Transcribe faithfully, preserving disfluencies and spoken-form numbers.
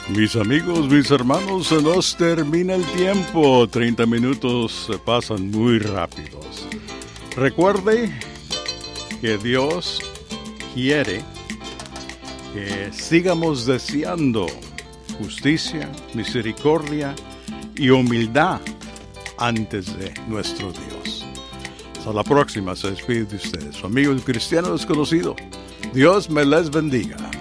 Mis amigos, mis hermanos, se nos termina el tiempo. treinta minutos se pasan muy rápidos. Recuerde que Dios quiere que sigamos deseando justicia, misericordia y humildad antes de nuestro Dios. Hasta la próxima, se despide de ustedes, su amigo el cristiano desconocido. Dios me les bendiga.